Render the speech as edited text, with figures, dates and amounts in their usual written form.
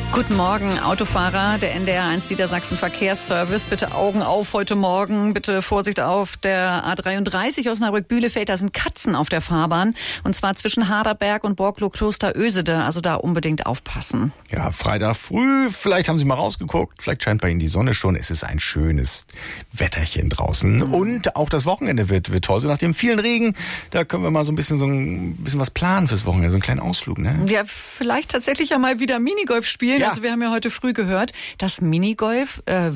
Guten Morgen, Autofahrer, der NDR1 Niedersachsen Verkehrsservice. Bitte Augen auf heute Morgen. Bitte Vorsicht auf der A33 Osnabrück-Bielefeld. Da sind Katzen auf der Fahrbahn. Und zwar zwischen Harderberg und Borklow-Kloster-Ösede. Also da unbedingt aufpassen. Ja, Freitag früh. Vielleicht haben Sie mal rausgeguckt. Vielleicht scheint bei Ihnen die Sonne schon. Es ist ein schönes Wetterchen draußen. Und auch das Wochenende wird toll. So nach dem vielen Regen, da können wir mal so ein bisschen was planen fürs Wochenende. So einen kleinen Ausflug, ne? Ja, vielleicht tatsächlich ja mal wieder Minigolf spielen. Ja. Also wir haben ja heute früh gehört, dass Minigolf